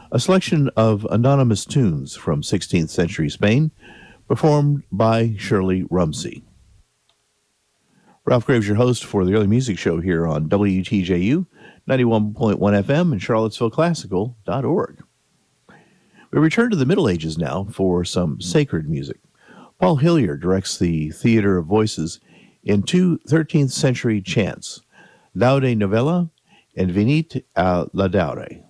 a selection of anonymous tunes from 16th century Spain, performed by Shirley Rumsey. Ralph Graves, your host for the Early Music Show here on WTJU 91.1 FM and CharlottesvilleClassical.org. We return to the Middle Ages now for some sacred music. Paul Hillier directs the Theater of Voices in two 13th century chants, Laude Novella and Venite a Laudare.